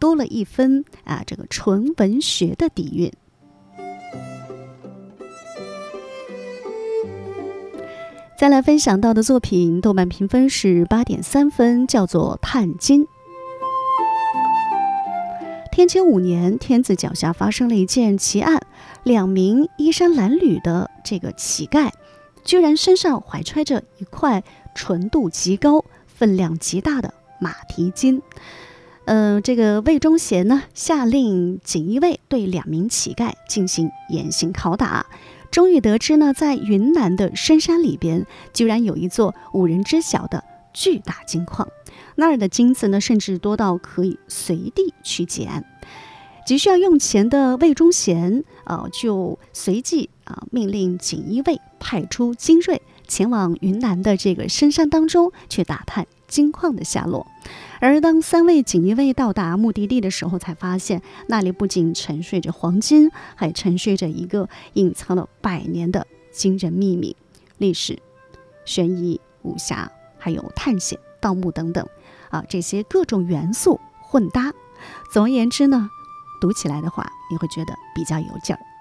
多了一分这个纯文学的底蕴。再来分享到的作品，豆瓣评分是8.3分，叫做《探金》。天启5年，天子脚下发生了一件奇案，2名衣衫褴褛的这个乞丐，居然身上怀揣着一块纯度极高、分量极大的马蹄金。这个魏忠贤呢，下令锦衣卫对2名乞丐进行严刑拷打。终于得知呢，在云南的深山里边，居然有一座无人知晓的巨大金矿，那儿的金子呢，甚至多到可以随地去劫。急需要用钱的魏忠贤就随即命令锦衣卫派出精锐前往云南的这个深山当中去打探金矿的下落。而当3位锦衣卫到达目的地的时候，才发现那里不仅沉睡着黄金，还沉睡着一个隐藏了100年的惊人秘密。历史、悬疑、武侠，还有探险、盗墓等等这些各种元素混搭。总而言之呢，读起来的话，你会觉得比较有劲儿。